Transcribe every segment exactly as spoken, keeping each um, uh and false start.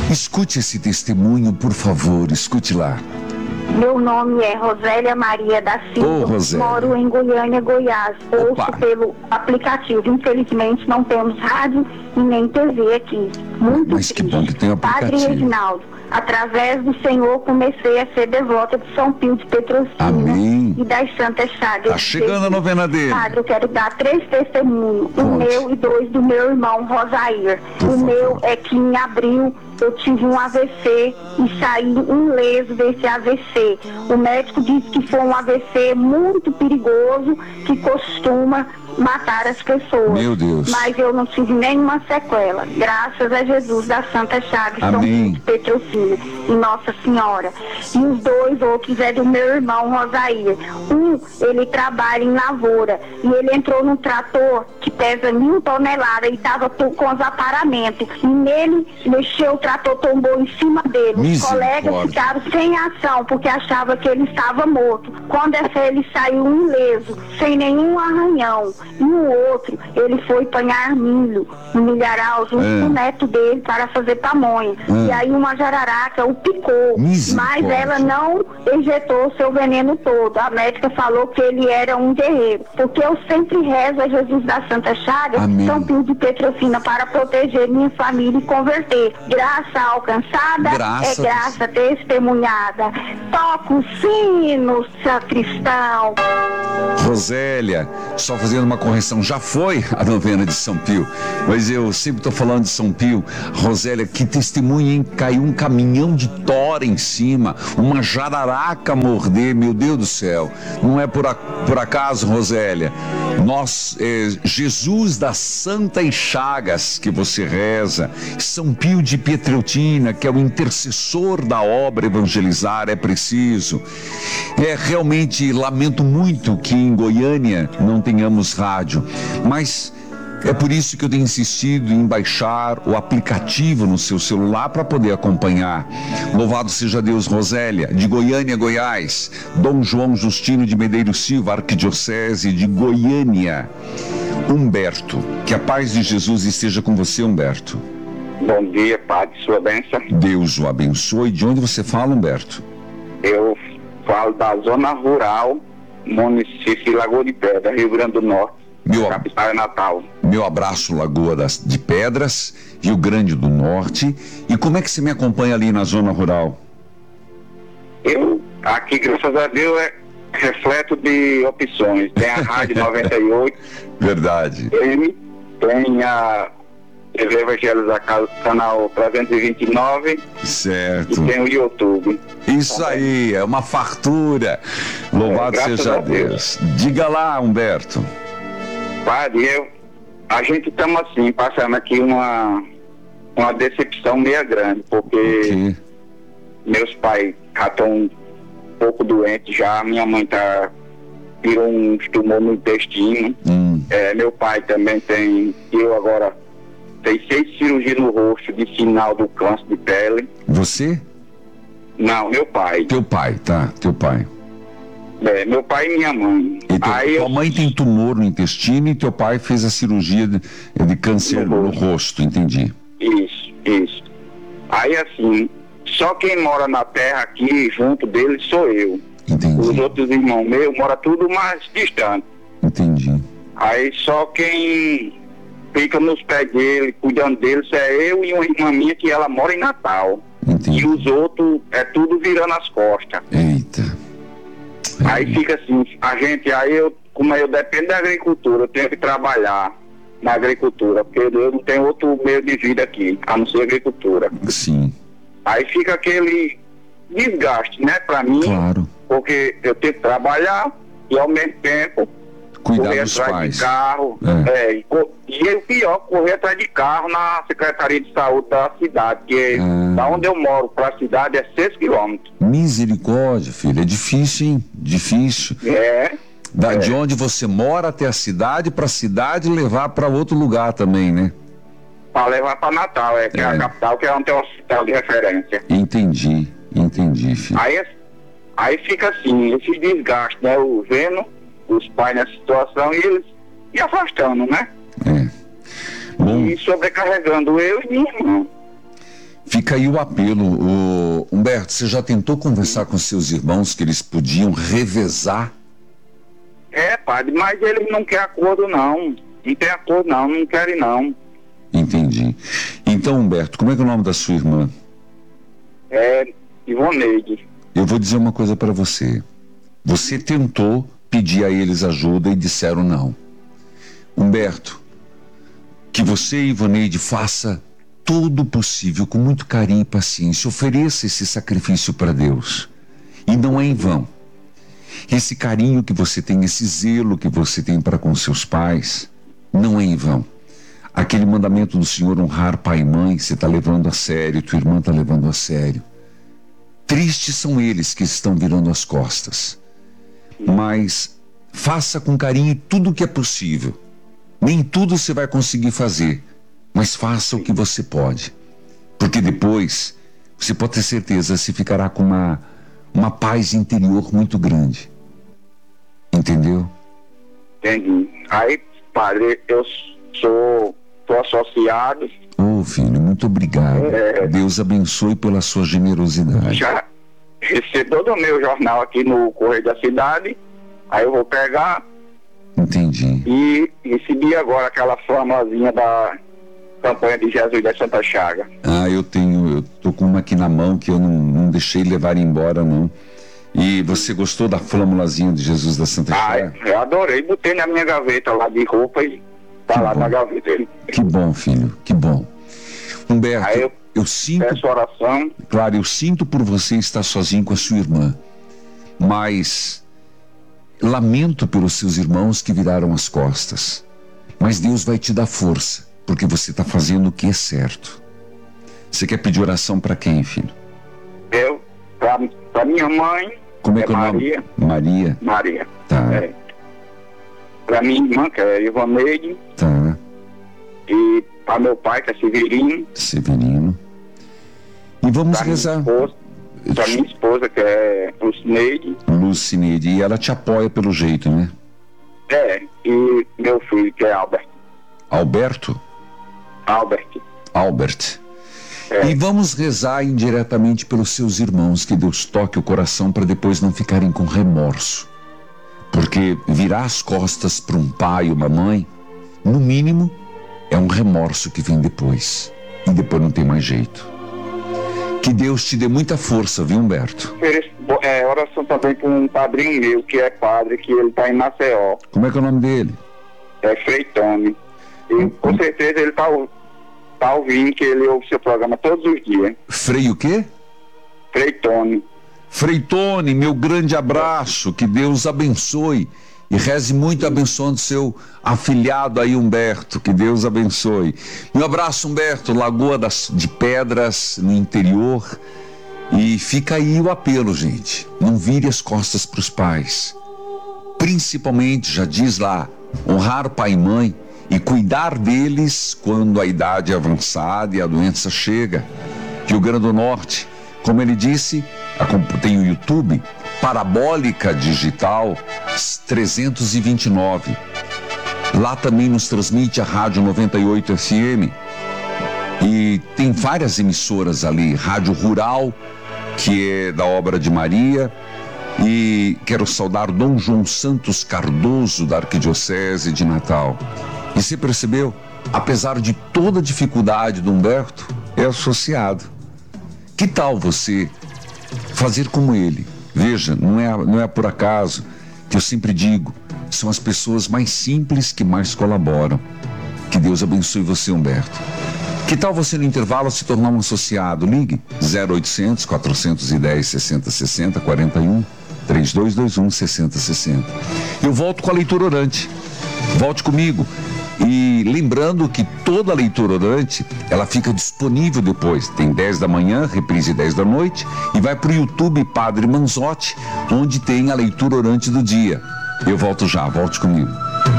Escute esse testemunho, por favor, escute lá. Meu nome é Rosélia Maria da Silva, Ô, Rosélia. Moro em Goiânia, Goiás. Opa. Ouço pelo aplicativo. Infelizmente não temos rádio e nem T V aqui. Muito Mas que triste. bom que tem o Padre aplicativo. Reginaldo, através do Senhor comecei a ser devota de São Pio de Petrocina. Amém. E das Santas Chagas. Tá chegando a novena dele. Padre, eu quero dar três testemunhos. Conte. O meu e dois do meu irmão Rosair. Por o favor. meu é que em abril eu tive um A V C e saí ileso desse A V C. O médico disse que foi um A V C muito perigoso, que costuma matar as pessoas. Meu Deus. Mas eu não tive nenhuma sequela. Graças a Jesus da Santa Chagas, São Amém. Pio de Petrocina e Nossa Senhora. E os dois outros é do meu irmão Rosair. Um, ele trabalha em lavoura e ele entrou num trator que pesa mil toneladas e estava com os aparamentos. E nele mexeu, o trator tombou em cima dele. Os colegas Misericórdia. ficaram sem ação porque achavam que ele estava morto. Quando essa ele saiu ileso, sem nenhum arranhão. E o outro, ele foi panhar milho no milharal junto É. com o neto dele para fazer pamonha. É. E aí uma jararaca o picou, mas Misericórdia. ela não injetou o seu veneno todo. A médica falou que ele era um guerreiro. Porque eu sempre rezo a Jesus da Santa Chagas, Amém. São Pio de Petrocina, para proteger minha família e converter. Graça alcançada Graças é graça testemunhada. Toca o sino, sacristão. Rosélia, só fazendo uma correção, já foi a novena de São Pio, mas eu sempre estou falando de São Pio. Rosélia, que testemunha, hein? Caiu um caminhão de tora em cima, uma jararaca morder, meu Deus do céu. Não é por, a, por acaso, Rosélia. Nós, é, Jesus das Santas Chagas que você reza, São Pio de Pietreutina, que é o intercessor da obra Evangelizar é Preciso. É, realmente lamento muito que em Goiânia não tenhamos rádio, mas é por isso que eu tenho insistido em baixar o aplicativo no seu celular para poder acompanhar. Louvado seja Deus. Rosélia, de Goiânia, Goiás. Dom João Justino de Medeiros Silva, Arquidiocese de Goiânia. Humberto, que a paz de Jesus esteja com você, Humberto. Bom dia, Padre, sua bênção. Deus o abençoe. De onde você fala, Humberto? Eu falo da zona rural, município de Lagoa de Pedra, Rio Grande do Norte, Meu, capital é Natal. meu abraço, Lagoa das, de Pedras, Rio Grande do Norte. E como é que você me acompanha ali na zona rural? Eu, aqui, graças a Deus, é refleto de opções. Tem a Rádio noventa e oito, Verdade. M, tem a T V Evangelho da Casa, canal trezentos e vinte e nove, Certo. e tem o YouTube. Isso aí, é uma fartura. Louvado É, graças seja a Deus. Diga lá, Humberto. Padre, eu, a gente estamos assim, passando aqui uma, uma decepção meio grande, porque Ok. meus pais já estão um pouco doentes já, minha mãe tá, tirou um tumor no intestino, Hum, é, meu pai também tem, eu agora, tem seis cirurgias no rosto de sinal do câncer de pele. você? Não, meu pai, Teu pai, tá? Teu pai. é, meu pai e minha mãe. E teu, Aí tua eu, mãe tem tumor no intestino e teu pai fez a cirurgia de, de câncer No no rosto. rosto, entendi. Isso, isso. Aí assim, só quem mora na terra aqui, junto dele, sou eu. Os Entendi, outros irmãos meus moram tudo mais distante. entendi. Aí só quem fica nos pés dele, cuidando dele, é eu e uma irmã minha que ela mora em Natal. Entendi. E os outros é tudo virando as costas. Eita. Aí fica assim, a gente, aí eu, como eu dependo da agricultura, eu tenho que trabalhar na agricultura, porque eu não tenho outro meio de vida aqui, a não ser agricultura. Sim, Aí fica aquele desgaste, né, pra mim, claro. porque eu tenho que trabalhar e ao mesmo tempo Cuidar correr dos atrás pais. de carro, É. é, e, co- e o pior, correr atrás de carro na Secretaria de Saúde da cidade, que Ah. da onde eu moro para a cidade é seis quilômetros. Misericórdia, filho. É difícil, hein? Difícil. É, Da, De onde você mora até a cidade, para a cidade levar para outro lugar também, né? para levar para Natal, é, que é. É. a capital, que é onde tem um hospital de referência. Entendi, entendi, filho. Aí, aí fica assim, esse desgaste, né, eu vendo os pais nessa situação e eles se afastando, né? É. Bom, E sobrecarregando eu e minha irmã. Fica aí o apelo. O Humberto, você já tentou conversar com seus irmãos que eles podiam revezar? É, padre, mas eles não querem acordo, não. Não tem acordo, não. Não querem, não. Entendi. Então, Humberto, como é que é o nome da sua irmã? É Ivoneide. Eu vou dizer uma coisa para você. Você tentou pedir a eles ajuda e disseram não. Humberto, que você e Ivoneide faça todo o possível, com muito carinho e paciência, ofereça esse sacrifício para Deus. E não é em vão. Esse carinho que você tem, esse zelo que você tem para com seus pais, não é em vão. Aquele mandamento do Senhor, honrar pai e mãe, você está levando a sério, tua irmã está levando a sério. Tristes são eles que estão virando as costas. Mas faça com carinho tudo o que é possível. Nem tudo você vai conseguir fazer, mas faça o que você pode. Porque depois, você pode ter certeza, você ficará com uma, uma paz interior muito grande. Entendeu? Entendi. Aí, padre, eu sou, sou associado. Ô, filho, muito obrigado. É... Deus abençoe pela sua generosidade. Já recebi todo o meu jornal aqui no Correio da Cidade. Aí eu vou pegar. Entendi. E recebi agora aquela flamazinha da campanha de Jesus da Santa Chaga. Ah, eu tenho, eu tô com uma aqui na mão que eu não, não deixei levar embora, não. E você gostou da flâmulazinha de Jesus da Santa Chaga? Ah, eu adorei, botei na minha gaveta lá de roupa e tá Que lá bom. na gaveta. Que bom, filho, que bom. Humberto, Aí eu, eu sinto, peço oração. claro, eu sinto por você estar sozinho com a sua irmã, mas lamento pelos seus irmãos que viraram as costas. Mas Deus vai te dar força, porque você está fazendo o que é certo. Você quer pedir oração para quem, filho? Eu, pra, pra minha mãe, Como é, é que é o nome? Maria. Maria. Maria. Tá, É. Pra minha irmã, que é Ivoneide, tá. e pra meu pai, que é Severino, Severino. E vamos pra minha rezar. esposa, pra minha esposa, que é Lucineide, Lucineide, e ela te apoia pelo jeito, né? é, e meu filho, que é Albert. Alberto? Albert. Albert. É. E vamos rezar indiretamente pelos seus irmãos, que Deus toque o coração para depois não ficarem com remorso. Porque virar as costas para um pai ou uma mãe, no mínimo, é um remorso que vem depois. E depois não tem mais jeito. Que Deus te dê muita força, viu, Humberto? É, oração também para um padrinho meu, que é padre, que ele tá em Maceió. Como é que é o nome dele? É Freitone. E com certeza ele tá, tá ouvindo, que ele ouve seu programa todos os dias. Frei o quê? Freitone. Freitone, meu grande abraço, que Deus abençoe e reze muito abençoando seu afilhado aí, Humberto, que Deus abençoe. Meu abraço, Humberto, Lagoa das, de Pedras, no interior, e fica aí o apelo, gente, não vire as costas para os pais, principalmente, já diz lá, honrar pai e mãe e cuidar deles quando a idade é avançada e a doença chega. Rio Grande do Norte, como ele disse, tem o YouTube, Parabólica Digital trezentos e vinte e nove. Lá também nos transmite a Rádio noventa e oito F M. E tem várias emissoras ali, Rádio Rural, que é da obra de Maria. E quero saudar Dom João Santos Cardoso, da Arquidiocese de Natal. E você percebeu? Apesar de toda a dificuldade do Humberto, é associado. Que tal você fazer como ele? Veja, não é, não é por acaso que eu sempre digo, são as pessoas mais simples que mais colaboram. Que Deus abençoe você, Humberto. Que tal você no intervalo se tornar um associado? Ligue zero oitocentos, quatrocentos e dez, sessenta sessenta, quarenta e um, três dois dois um, sessenta sessenta. Eu volto com a leitura orante. Volte comigo. E lembrando que toda a leitura orante, ela fica disponível depois. Tem dez da manhã, reprise dez da noite, e vai para o YouTube Padre Manzotti, onde tem a leitura orante do dia. Eu volto já, volte comigo.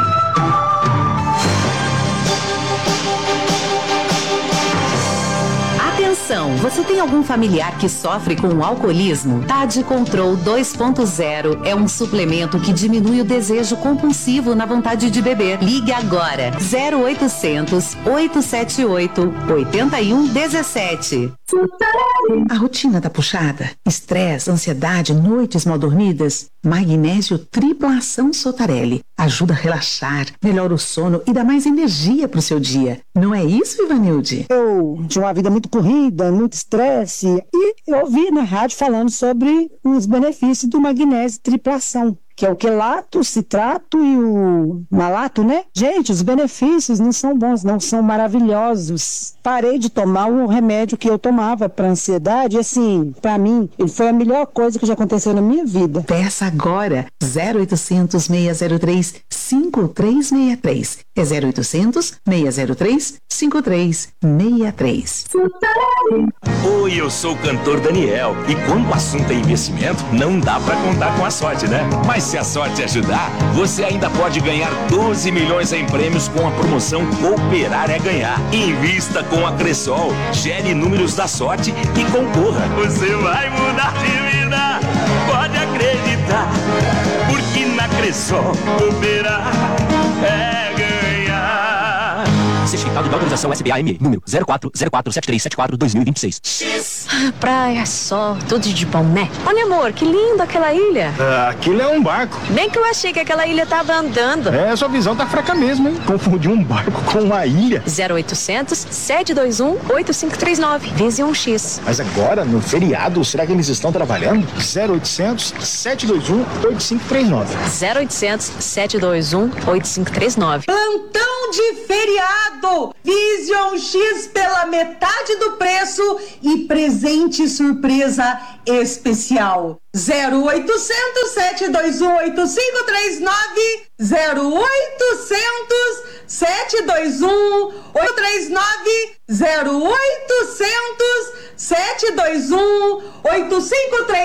Atenção, você tem algum familiar que sofre com o alcoolismo? Tade Control dois ponto zero é um suplemento que diminui o desejo compulsivo na vontade de beber. Ligue agora, zero oitocentos, oitocentos e setenta e oito, oitenta e um dezessete. A rotina tá puxada? Estresse, ansiedade, noites mal dormidas? Magnésio Tripla Ação Sotarelli ajuda a relaxar, melhora o sono e dá mais energia pro seu dia. Não é isso, Ivanilde? Eu tinha uma vida muito corrida, muito estresse, e eu ouvi na rádio falando sobre os benefícios do magnésio Tripla Ação, que é o quelato, o citrato e o malato, né? Gente, os benefícios não são bons, não, são maravilhosos. Parei de tomar um remédio que eu tomava para ansiedade, e assim, para mim, ele foi a melhor coisa que já aconteceu na minha vida. Peça agora zero oitocentos, seis zero três, cinco três seis três. É zero oitocentos, seis zero três, cinco três seis três. Oi, eu sou o cantor Daniel, e quando o assunto é investimento, não dá pra contar com a sorte, né? Mas se a sorte ajudar, você ainda pode ganhar doze milhões em prêmios com a promoção Cooperar é Ganhar. Invista com a Cressol, gere números da sorte e concorra. Você vai mudar de vida, pode acreditar, porque na Cressol Cooperar é ganhar. Certificado de autorização S B A M, número zero quatro zero quatro sete três sete quatro dois mil e vinte e seis. X. Praia, sol, tudo de bom, né? Olha, amor, que lindo aquela ilha. Ah, aquilo é um barco. Bem que eu achei que aquela ilha tava andando. É, sua visão tá fraca mesmo, hein? Confundir um barco com uma ilha. zero oitocentos, sete dois um, oito cinco três nove. Visão X. Mas agora, no feriado, será que eles estão trabalhando? zero oitocentos, sete dois um, oito cinco três nove. zero oitocentos, sete dois um, oito cinco três nove. Plantão de feriado! Vision X pela metade do preço e presente surpresa especial. zero oitocentos, sete dois um, oito cinco três nove. zero oitocentos, sete dois um, oito três nove. zero oitocentos, sete dois um, oito cinco três nove.